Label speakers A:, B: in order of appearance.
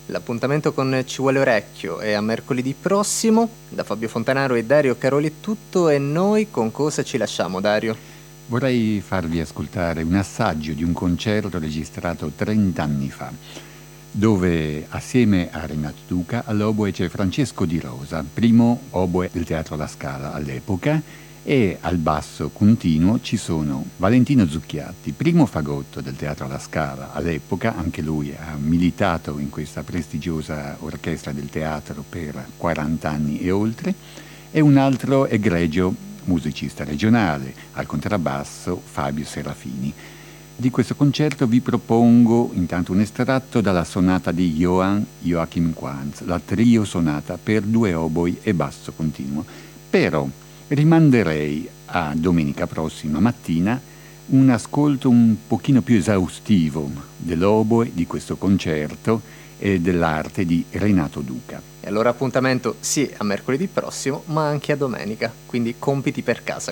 A: L'appuntamento con Ci vuole orecchio è a mercoledì prossimo. Da Fabio Fontanaro e Dario Caroli è tutto, e noi con cosa ci lasciamo, Dario?
B: Vorrei farvi ascoltare un assaggio di un concerto registrato 30 anni fa, dove assieme a Renato Duca all'oboe c'è Francesco Di Rosa, primo oboe del Teatro La Scala all'epoca, e al basso continuo ci sono Valentino Zucchiatti, primo fagotto del Teatro La Scala all'epoca, anche lui ha militato in questa prestigiosa orchestra del teatro per 40 anni e oltre, e un altro egregio musicista regionale, al contrabbasso Fabio Serafini. Di questo concerto vi propongo intanto un estratto dalla sonata di Johann Joachim Quantz, la trio sonata per due oboi e basso continuo. Però rimanderei a domenica prossima mattina un ascolto un pochino più esaustivo dell'oboe, di questo concerto e dell'arte di Renato Duca.
A: E allora appuntamento sì a mercoledì prossimo, ma anche a domenica, quindi compiti per casa.